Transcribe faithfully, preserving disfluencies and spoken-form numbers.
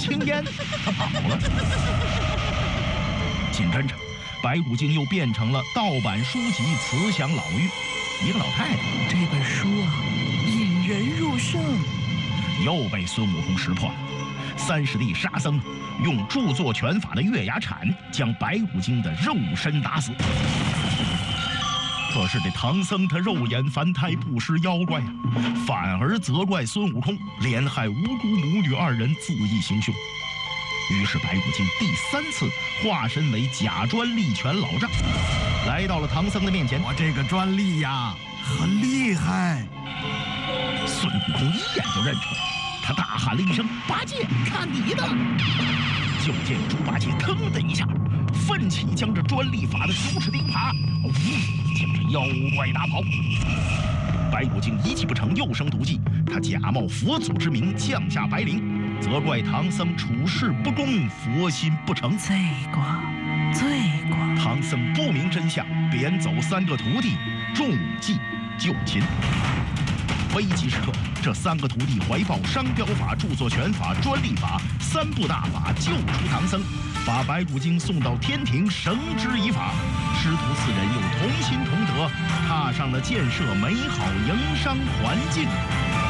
青烟，他跑了。紧跟着，白骨精又变成了盗版书籍慈祥老妪，一个老太太。 这本书啊，引人入胜， 又被孙悟空识破了。三师弟沙僧用著作权法的月牙铲将白骨精的肉身打死。可是这唐僧他肉眼凡胎，不识妖怪呀、啊，反而责怪孙悟空连害无辜母女二人，恣意行凶。于是白骨精第三次化身为假专利权老丈，来到了唐僧的面前。 我这个专利呀，很厉害。 孙悟空一眼就认出来，他大喊了一声：“八戒，看你的！”就见猪八戒腾的一下，奋起将这专利法的九齿钉耙，呜，将这妖怪打跑。白骨精一计不成，又生毒计，他假冒佛祖之名降下白灵，责怪唐僧处事不公，佛心不成。 罪过，罪过！ 唐僧不明真相，贬走三个徒弟，中计就擒。危急时刻，这三个徒弟怀抱商标法、著作权法、专利法三部大法，救出唐僧，把白骨精送到天庭绳之以法。师徒四人又同心同德，踏上了建设美好营商环境